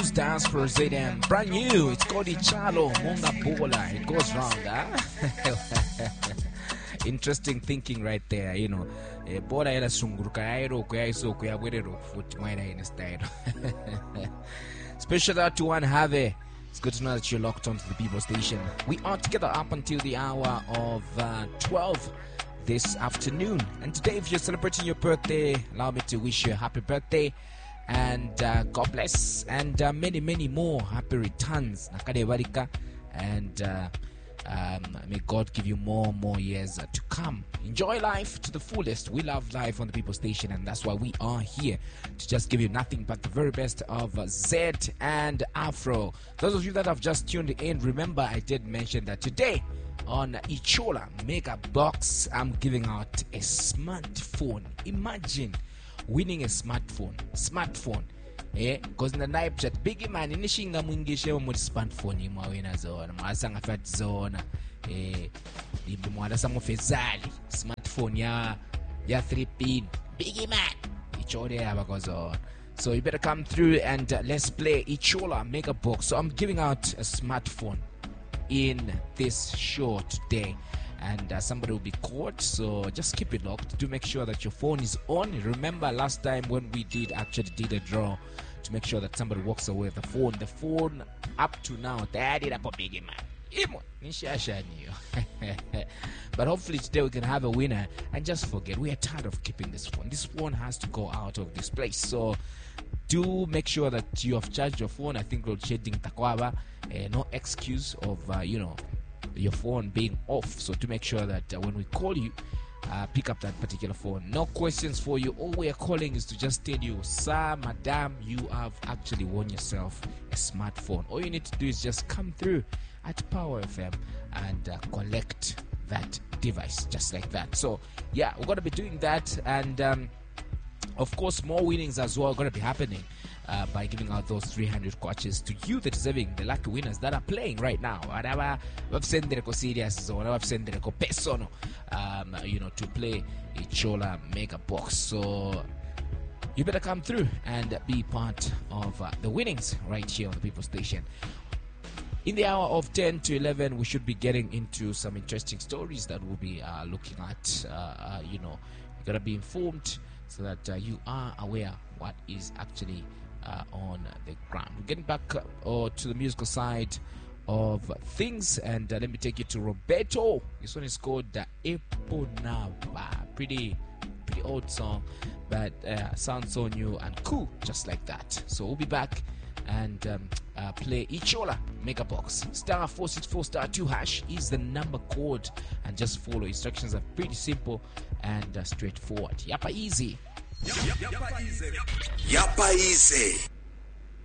Dance for ZM, brand new. It's called Ichalo Monga Bola. It goes round, huh? Interesting thinking right there, you know. Bola era sunguruka aero kwaiso kwabwerero futhi mwana in style. Special out to one Have. It's good to know that you're locked onto the People Station. We are together up until the hour of 12 this afternoon. And today, if you're celebrating your birthday, allow me to wish you a happy birthday. And God bless, and many, many more happy returns. And may God give you more and more years to come. Enjoy life to the fullest. We love life on the People Station, and that's why we are here to just give you nothing but the very best of Z and Afro. Those of you that have just tuned in, remember I did mention that today on Ichola Mega Box, I'm giving out a smartphone. Imagine winning a smartphone, because in the night chat big man inishinga mwingishe mu smartphone imawena zona masanga fat zona imwala samofezali smartphone ya 3 pin big man ichole abakozona. So you better come through and let's play Ichola Mega Box. So I'm giving out a smartphone in this show today, and somebody will be caught, so just keep it locked. Do make sure that your phone is on. Remember last time when we did a draw to make sure that somebody walks away with the phone up to now but hopefully today we can have a winner. And just forget, we are tired of keeping this phone has to go out of this place. So do make sure that you have charged your phone. I think we're shading takwaba, no excuse of your phone being off. So to make sure that when we call you, pick up that particular phone. No questions for you. All we are calling is to just tell you, sir, madam, you have actually won yourself a smartphone. All you need to do is just come through at Power FM and collect that device just like that. So yeah, we're going to be doing that, and of course more winnings as well are going to be happening by giving out those 300 coaches to you, the deserving, the lucky winners that are playing right now. Whatever we've sent the serious or whatever we've sent the personal, to play Ichola Mega Box. So you better come through and be part of the winnings right here on the People Station. In the hour of 10 to 11, we should be getting into some interesting stories that we'll be looking at. You got to be informed so that you are aware what is actually on the ground. We're getting back to the musical side of things, and let me take you to Roberto. This one is called Eponava. Pretty old song, but sounds so new and cool, just like that. So we'll be back and play Ichola Mega Box. *464*2# is the number code, and just follow. Instructions are pretty simple and straightforward. Yapa easy. Yapa easy.